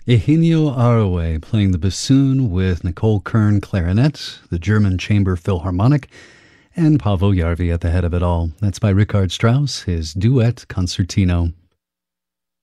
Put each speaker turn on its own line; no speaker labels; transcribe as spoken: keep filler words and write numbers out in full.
Eugenio Aroue playing the bassoon with Nicole Kern clarinet, the German Chamber Philharmonic, and Paavo Järvi at the head of it all. That's by Richard Strauss, his Duet Concertino.